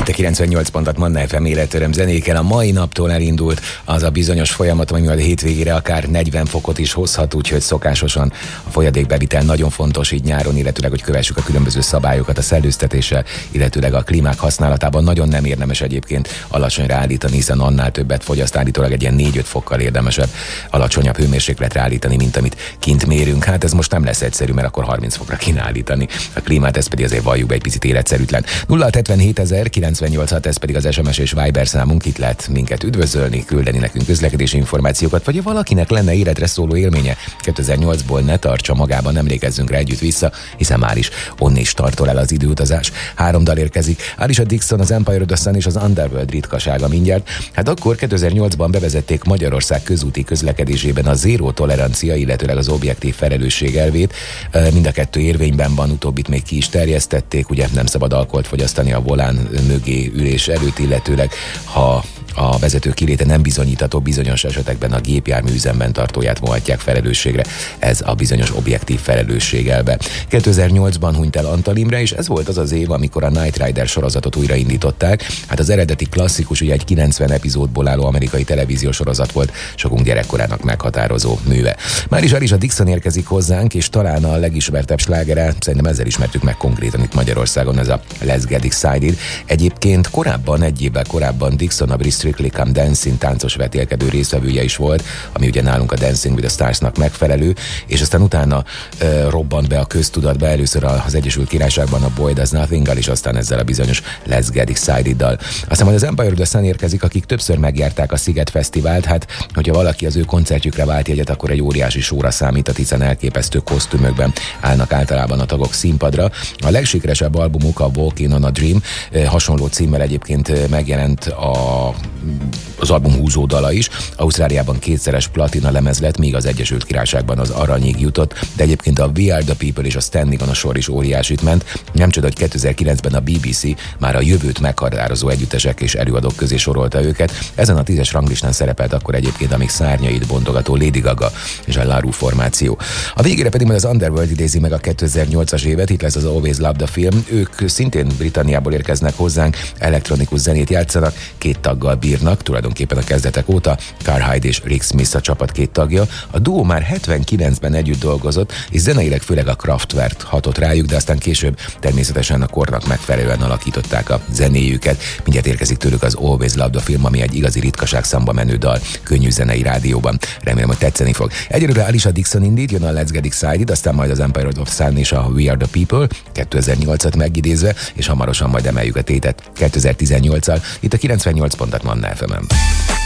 Itt a 98 pontot Manna FM életöröm zenékkel. A mai naptól elindult az a bizonyos folyamat, ami majd a hétvégére akár 40 fokot is hozhat, úgyhogy szokásosan a folyadékbevitel nagyon fontos így nyáron, illetőleg, hogy kövessük a különböző szabályokat a szellőztetéssel, illetőleg a klímák használatában. Nagyon nem érdemes egyébként alacsonyra állítani, hiszen annál többet fogyaszt, állítólag egy ilyen 4-5 fokkal érdemesebb alacsonyabb hőmérsékletre állítani, mint amit kint mérünk. Hát ez most nem lesz egyszerű, mert akkor 30 fokra kéne állítani a klímát, ez pedig azért valljuk be egy picit életszerűtlen. 0-77 ez pedig az SMS és Viber számunk, itt lehet minket üdvözölni, küldeni nekünk közlekedési információkat, vagy ha valakinek lenne életre szóló élménye 2008-ból, ne tartsa magában, emlékezzünk rá együtt vissza, hiszen már is onnét startol el az időutazás. 3 dal érkezik, Alicia Dixon, az Empire of the Sun és az Underworld ritkasága mindjárt. Hát akkor 2008-ban bevezették Magyarország közúti közlekedésében a zéró tolerancia, illetőleg az objektív felelősség elvét. Mind a kettő érvényben van, utóbbit még ki is terjesztették, ugye nem szabad alkoholt fogyasztani a volán mögé ülés előtt, illetőleg ha a vezető kiléte nem bizonyítható, bizonyos esetekben a gépjármű üzemben tartóját vonhatják felelősségre. Ez a bizonyos objektív felelősség elve. 2008-ban hunyt el Antal Imre, és ez volt az az év, amikor a Knight Rider sorozatot újraindították. Hát az eredeti klasszikus, ugye egy 90 epizódból álló amerikai televíziós sorozat volt, sokunk gyerekkorának meghatározó műve. Már is Alicia Dixon érkezik hozzánk, és talán a legismertebb slágere, szerintem ezzel ismertük meg konkrétan itt Magyarországon, ez a Let's Get Excited. Egyébként korábban, egy évvel korábban Dixon a Strictly Come Dancing táncos vetélkedő résztvevője is volt, ami ugye nálunk a Dancing with the Starsnak megfelelő, és aztán utána robbant be a köztudatba, először az Egyesült Királyságban a Boy Does Nothing-gal, és aztán ezzel a bizonyos Let's Get Excited-dal. Aztán majd az Empire of the Sun érkezik, akik többször megjárták a Sziget Fesztivált, hát hogyha valaki az ő koncertjükre vált jegyet, akkor egy óriási sóra számíthat, hiszen elképesztő kosztümökben állnak általában a tagok színpadra. A legsikeresebb albumuk a Walking on a Dream, hasonló címmel egyébként megjelent az album húzó dala is. Ausztráliában 2-szeres platina lemez lett, míg az Egyesült Királyságban az aranyig jutott, de egyébként a We Are The People és a Standing on a Shore is óriásit ment. Nem csoda, hogy 2009-ben a BBC már a jövőt meghatározó együttesek és előadók közé sorolta őket. Ezen a 10-es ranglistán szerepelt akkor egyébként a még szárnyait bontogató Lady Gaga és a La Rue formáció. A végére pedig majd az Underworld idézi meg a 2008-as évet, itt lesz az Always Love the Film. Ők szintén Britanniából érkeznek hozzánk, elektronikus zenét játszanak, 2 taggal bírnak, tulajdonképpen a kezdetek óta. Carl Hyde és Rick Smith a csapat 2 tagja. A duó már 79-ben együtt dolgozott, és zeneileg főleg a Kraftwerk hatott rájuk, de aztán később természetesen a kornak megfelelően alakították a zenéjüket. Mindjárt érkezik tőlük az Always Love the Film, ami egy igazi ritkaság számba menő dal, könnyű zenei rádióban. Remélem, hogy tetszeni fog. Egyelőre Alicia Dixon indít, jön a Let's Get Excited, aztán majd az Empire of the Sun és a We Are The People, 2008-at megidézve, és hamarosan majd emeljük a tétet 2018-al. Itt a 98 pontot Manna FM-en.